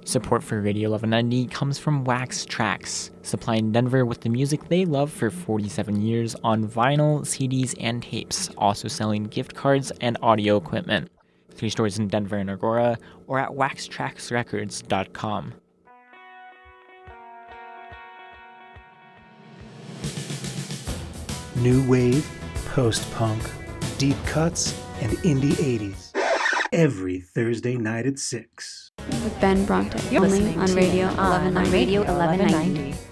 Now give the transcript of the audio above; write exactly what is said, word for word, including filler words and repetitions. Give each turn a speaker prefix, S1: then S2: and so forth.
S1: Support for Radio eleven ninety comes from Wax Trax, supplying Denver with the music they love for forty-seven years on vinyl, C Ds, and tapes, also selling gift cards and audio equipment. Three stores in Denver and Aurora, or at wax trax records dot com.
S2: New wave, post-punk, deep cuts, and indie eighties. Every Thursday night at six.
S3: With Ben Bronte.
S4: You're
S3: only
S4: listening
S3: on
S4: to
S3: Radio
S4: on,
S3: eleven ninety.
S4: on Radio eleven ninety.